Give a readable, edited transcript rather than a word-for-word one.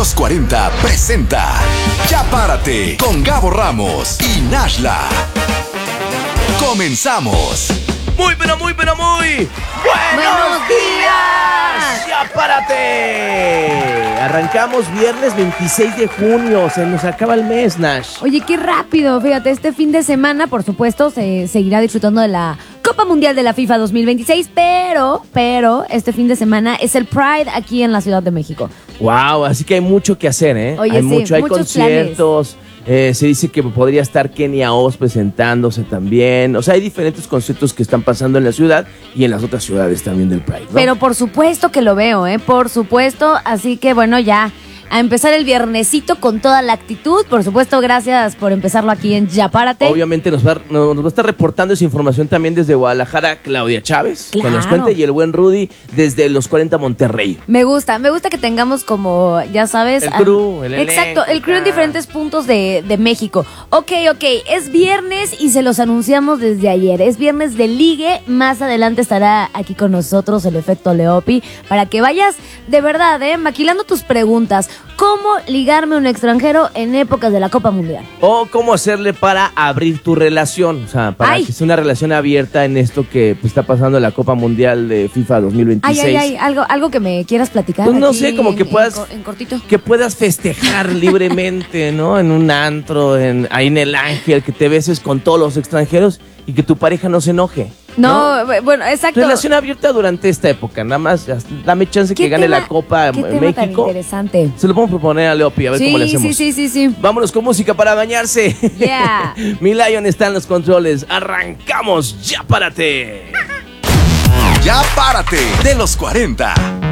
Los 40 presenta Ya Párate con Gabo Ramos y Nashla. Comenzamos. Muy buenos días. Ya párate. Arrancamos viernes 26 de junio. Se nos acaba el mes, Nash. Oye, qué rápido. Fíjate, este fin de semana, por supuesto, se seguirá disfrutando de la Copa Mundial de la FIFA 2026, pero este fin de semana es el Pride aquí en la Ciudad de México. Wow, así que hay mucho que hacer, ¿eh? Oye, hay muchos conciertos. Planes. Se dice que podría estar Kenia Oz presentándose también. O sea, hay diferentes conciertos que están pasando en la ciudad y en las otras ciudades también del Pride, ¿no? Pero por supuesto que lo veo, por supuesto. Así que bueno, ya a empezar el viernesito con toda la actitud. Por supuesto, gracias por empezarlo aquí en Ya Párate. Obviamente nos va a estar reportando esa información también desde Guadalajara Claudia Chávez, claro, que nos cuente, y el buen Rudy desde los 40 Monterrey. Me gusta que tengamos como, ya sabes, el crew, el elenco. Exacto, el crew en diferentes puntos de México. Ok, es viernes y se los anunciamos desde ayer. Es viernes de ligue. Más adelante estará aquí con nosotros el efecto Leopi para que vayas de verdad, maquilando tus preguntas. ¿Cómo ligarme a un extranjero en épocas de la Copa Mundial? O cómo hacerle para abrir tu relación, o sea, para que sea una relación abierta en esto que está pasando en la Copa Mundial de FIFA 2026. Algo que me quieras platicar. Pues no sé, como que puedas en cortito. Que puedas festejar libremente, ¿no? En un antro, ahí en el Ángel, que te beses con todos los extranjeros y que tu pareja no se enoje. No, bueno, exacto. Relación abierta durante esta época, nada más dame chance que gane la Copa México. Tan interesante. Se lo vamos a proponer a Leopi, a ver cómo le hacemos. Sí. Vámonos con música para bañarse. Yeah. Mi Lion está en los controles. Arrancamos, Ya Párate. Ya Párate de los 40.